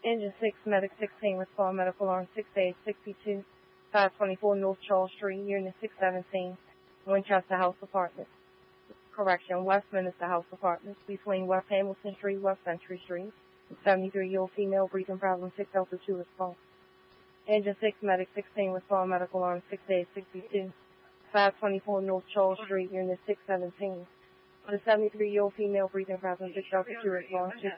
Engine 6, Medic 16, respond medical alarm 6862, 524 North Charles Street, Unit 617, Winchester House Apartments. Correction, Westminster House Apartments, between West Hamilton Street, West Century Street. 73-year-old female, breathing problem, 6 Delta 2 response. Engine 6, Medic 16, respond medical alarm 6862, 524 North Charles Street, Unit 617. The 73-year-old female, breathing problem, 6 Delta 2 response.